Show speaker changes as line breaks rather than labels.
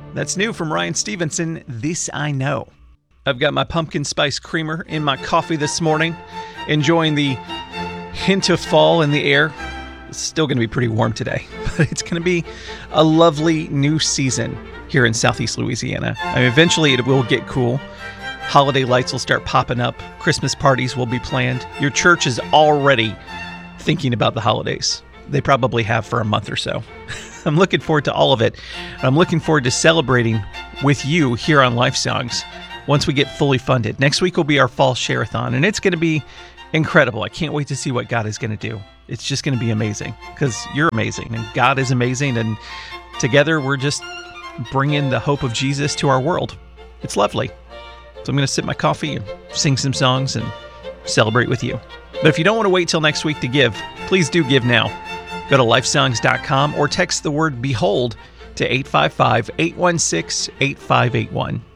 That's new from Ryan Stevenson, This I Know. I've got my pumpkin spice creamer in my coffee this morning, enjoying the hint of fall in the air. It's still going to be pretty warm today, but it's going to be a lovely new season here in Southeast Louisiana. Eventually it will get cool. Holiday lights will start popping up. Christmas parties will be planned. Your church is already thinking about the holidays. They probably have for a month or so. I'm looking forward to all of it. I'm looking forward to celebrating with you here on Life Songs once we get fully funded. Next week will be our fall share-a-thon, and it's going to be incredible. I can't wait to see what God is going to do. It's just going to be amazing because you're amazing and God is amazing, and together we're just bringing the hope of Jesus to our world. It's lovely. So I'm going to sip my coffee and sing some songs and celebrate with you. But if you don't want to wait till next week to give, please do give now. Go to lifesongs.com or text the word BEHOLD to 855-816-8581.